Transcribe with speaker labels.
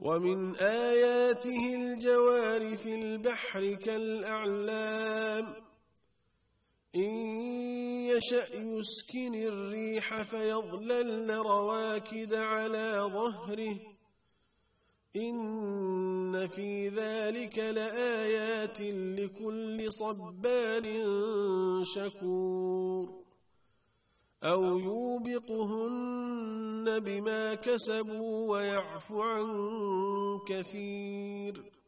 Speaker 1: ومن آياته الجوار في البحر كالأعلام إن يشأ يسكن الريح فيظللن رواكد على ظهره إن في ذلك لآيات لكل صبار شكور أو يوبقهن بما كسبوا ويعفو عن كثير